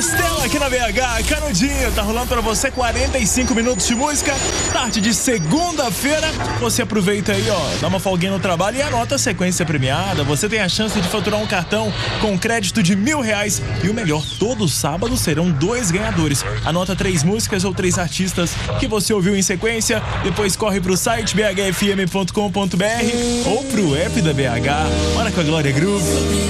Mastela aqui na BH, Canudinho, tá rolando pra você 45 minutos de música, tarde de segunda-feira. Você aproveita aí, ó, dá uma folguinha no trabalho e anota a sequência premiada. Você tem a chance de faturar um cartão com crédito de R$1.000 e o melhor, todo sábado serão 2 ganhadores. Anota 3 músicas ou 3 artistas que você ouviu em sequência, depois corre pro site bhfm.com.br ou pro app da BH. Bora com a Glória Groove.